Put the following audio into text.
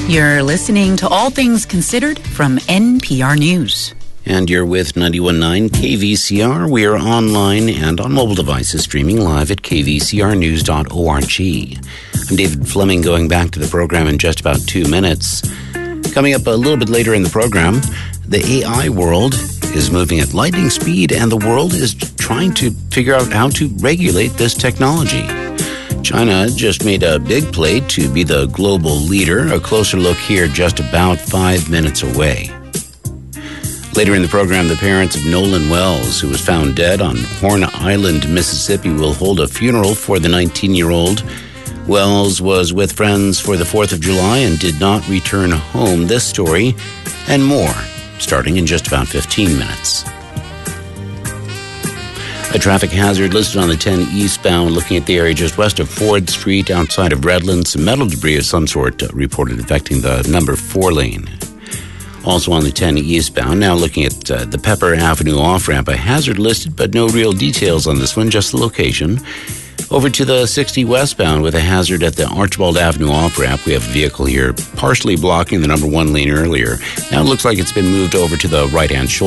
You're listening to All Things Considered from NPR News. And you're with 91.9 KVCR. We are online and on mobile devices streaming live at kvcrnews.org. I'm David Fleming, going back to the program in just about 2 minutes. Coming up a little bit later in the program, the AI world is moving at lightning speed, and the world is trying to figure out how to regulate this technology. China just made a big play to be the global leader. A closer look here just about 5 minutes away. Later in the program, the parents of Nolan Wells, who was found dead on Horn Island, Mississippi, will hold a funeral for the 19-year-old. Wells was with friends for the 4th of July and did not return home. This story and more, starting in just about 15 minutes. A traffic hazard listed on the 10 eastbound, looking at the area just west of Ford Street outside of Redlands. Some metal debris of some sort reported affecting the number 4 lane. Also on the 10 eastbound, now looking at the Pepper Avenue off-ramp, a hazard listed, but no real details on this one, just the location. Over to the 60 westbound with a hazard at the Archibald Avenue off-ramp. We have a vehicle here partially blocking the number 1 lane earlier. Now it looks like it's been moved over to the right-hand shoulder.